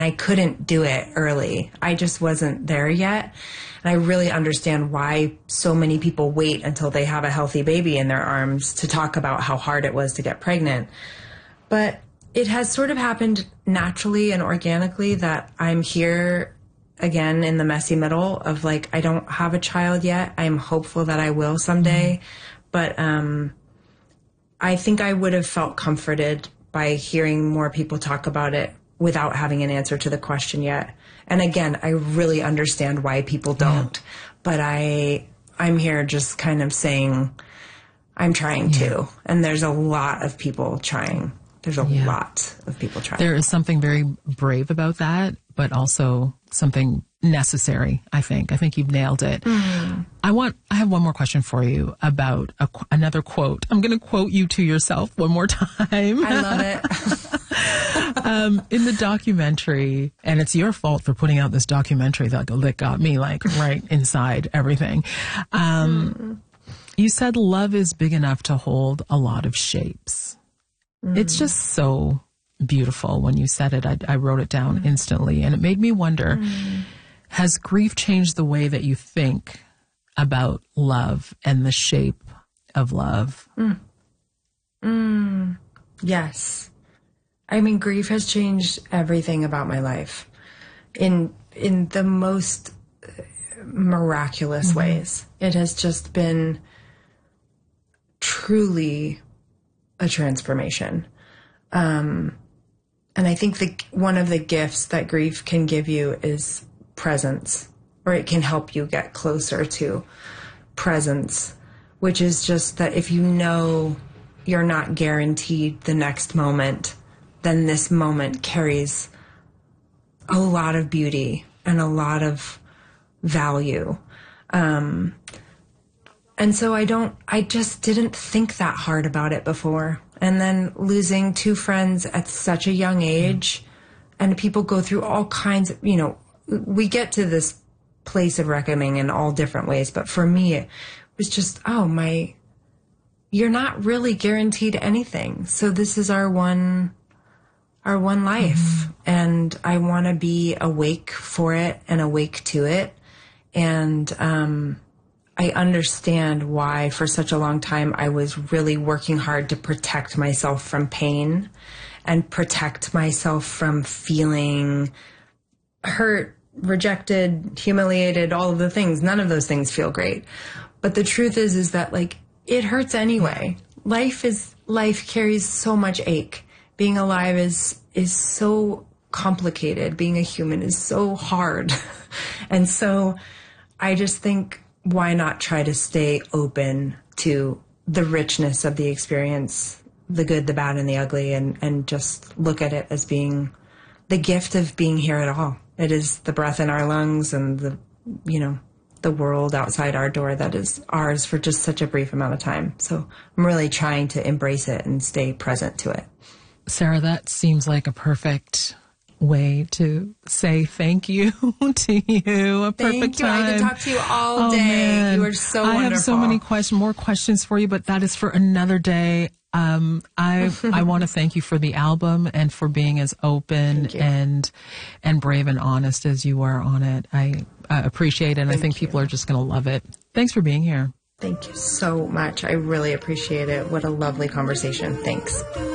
I couldn't do it early. I just wasn't there yet. And I really understand why so many people wait until they have a healthy baby in their arms to talk about how hard it was to get pregnant. But it has sort of happened naturally and organically that I'm here again in the messy middle of like, I don't have a child yet. I'm hopeful that I will someday. But I think I would have felt comforted by hearing more people talk about it without having an answer to the question yet. And again, I really understand why people don't. But I'm here just kind of saying I'm trying to. And there's a lot of people trying. There's a lot of people trying. There is something very brave about that, but also something necessary, I think. I think you've nailed it. I have one more question for you about another quote. I'm going to quote you to yourself one more time. I love it. In the documentary, and it's your fault for putting out this documentary that got me like right inside everything. You said love is big enough to hold a lot of shapes. It's just so beautiful when you said it. I wrote it down instantly, and it made me wonder, has grief changed the way that you think about love and the shape of love? Yes. I mean, grief has changed everything about my life in the most miraculous ways. It has just been truly a transformation. And I think one of the gifts that grief can give you is presence, or it can help you get closer to presence, which is just that if you know you're not guaranteed the next moment, then this moment carries a lot of beauty and a lot of value. And so I just didn't think that hard about it before. And then losing two friends at such a young age, and people go through all kinds of, we get to this place of reckoning in all different ways. But for me, it was just, you're not really guaranteed anything. So this is our one life. And I want to be awake for it and awake to it. And, I understand why for such a long time I was really working hard to protect myself from pain and protect myself from feeling hurt, rejected, humiliated, all of the things. None of those things feel great. But the truth is that like it hurts anyway. Life carries so much ache. Being alive is so complicated. Being a human is so hard. And so I just think, why not try to stay open to the richness of the experience, the good, the bad, and the ugly, and just look at it as being the gift of being here at all. It is the breath in our lungs and the world outside our door that is ours for just such a brief amount of time. So I'm really trying to embrace it and stay present to it. Sarah, that seems like a perfect way to say thank you to you. A perfect time. I could talk to you all day. Man. You are so wonderful. I have so many more questions for you, but that is for another day. I want to thank you for the album and for being as open and brave and honest as you are on it. I appreciate it, and I think people are just going to love it. Thanks for being here. Thank you so much. I really appreciate it. What a lovely conversation. Thanks.